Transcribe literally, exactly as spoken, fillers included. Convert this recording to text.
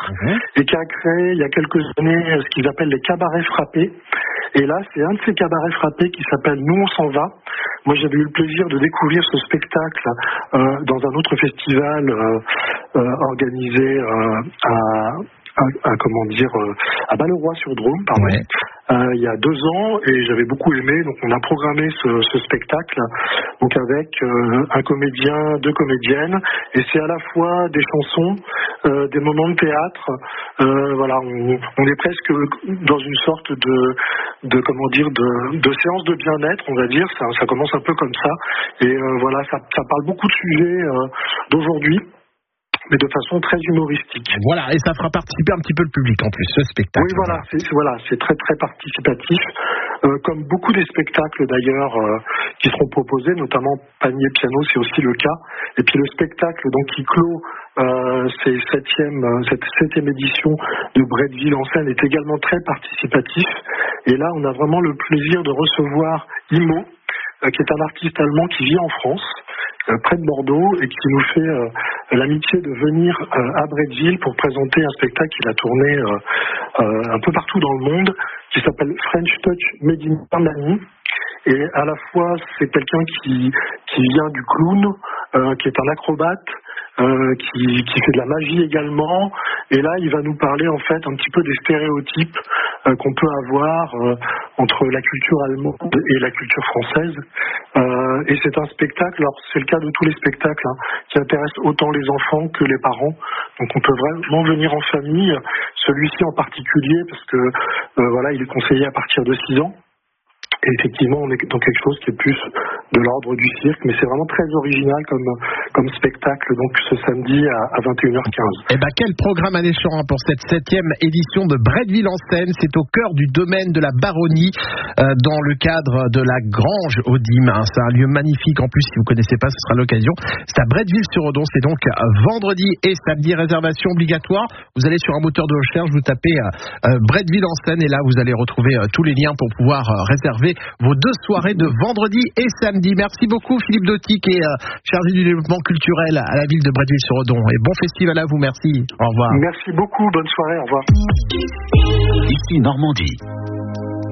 mmh. et qui a créé il y a quelques années ce qu'ils appellent les cabarets frappés. Et là, c'est un de ces cabarets frappés qui s'appelle Nous on s'en va. Moi, j'avais eu le plaisir de découvrir ce spectacle euh, dans un autre festival euh, euh, organisé euh, à, à, à comment dire euh, à Balleroy-sur-Drôme, pardon. Ouais. Euh, il y a deux ans, et j'avais beaucoup aimé. Donc, on a programmé ce, ce spectacle, donc avec euh, un comédien, deux comédiennes, et c'est à la fois des chansons, euh, des moments de théâtre. Euh, voilà, on, on est presque dans une sorte de, de comment dire, de, de séance de bien-être, on va dire. Ça, ça commence un peu comme ça, et euh, voilà, ça, ça parle beaucoup de sujets euh, d'aujourd'hui, mais de façon très humoristique. Voilà, et ça fera participer un petit peu le public en plus, ce spectacle. Oui, voilà, c'est, voilà, c'est très très participatif, euh, comme beaucoup des spectacles d'ailleurs euh, qui seront proposés, notamment Panier Piano, c'est aussi le cas. Et puis le spectacle donc qui clôt euh, ces septième, euh, cette septième édition de Bretteville en scène est également très participatif. Et là, on a vraiment le plaisir de recevoir Imo, euh, qui est un artiste allemand qui vit en France, près de Bordeaux, et qui nous fait euh, l'amitié de venir euh, à Bretteville pour présenter un spectacle qu'il a tourné euh, euh, un peu partout dans le monde, qui s'appelle French Touch Made in Germany. Et à la fois, c'est quelqu'un qui, qui vient du clown, euh, qui est un acrobate, euh, qui, qui fait de la magie également. Et là, il va nous parler en fait un petit peu des stéréotypes euh, qu'on peut avoir euh, entre la culture allemande et la culture française. Euh, et c'est un spectacle, alors c'est le cas de tous les spectacles, hein, qui intéressent autant les enfants que les parents. Donc on peut vraiment venir en famille, celui-ci en particulier, parce que euh, voilà, il est conseillé à partir de six ans. Et effectivement, on est dans quelque chose qui est plus de l'ordre du cirque, mais c'est vraiment très original comme, comme spectacle, donc ce samedi à, à vingt et une heures quinze. Eh ben, quel programme alléchant pour cette septième édition de Bretteville en scène. C'est au cœur du domaine de la Baronnie, euh, dans le cadre de la Grange au Dîme. Hein. C'est un lieu magnifique, en plus, si vous ne connaissez pas, ce sera l'occasion. C'est à Bretteville-sur-Odon, c'est donc vendredi et samedi, réservation obligatoire. Vous allez sur un moteur de recherche, vous tapez euh, Bretteville en scène, et là, vous allez retrouver euh, tous les liens pour pouvoir euh, réserver vos deux soirées de vendredi et samedi. Merci beaucoup Philippe Dauty, qui est euh, chargé du développement culturel à la ville de Bretteville-sur-Odon. Et bon festival à vous, merci. Au revoir. Merci beaucoup, bonne soirée, au revoir. Ici Normandie.